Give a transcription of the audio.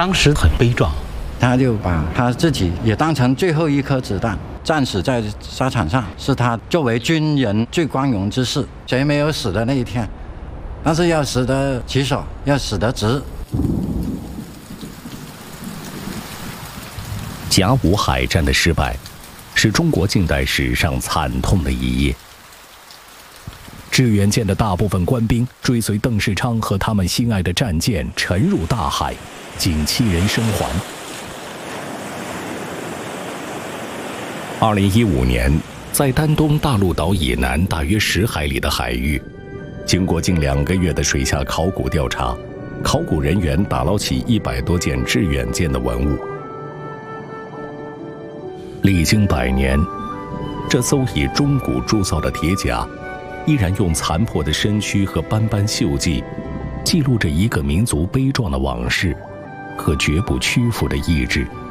当时很悲壮， 他就把他自己也当成最后一颗子弹，战死在沙场上，是他作为军人最光荣之事。谁没有死的那一天？但是要死得其所，要死得值。 甲午海战的失败，是中国近代史上惨痛的一页。致远舰的大部分官兵追随邓世昌和他们心爱的战舰沉入大海，仅7人生还。2015年，在丹东大陆岛以南大约10海里的海域，经过近2个月的水下考古调查，考古人员打捞起100多件致远舰的文物。历经100年，这艘以中古铸造的铁甲，依然用残破的身躯和斑斑锈迹，记录着一个民族悲壮的往事和绝不屈服的意志。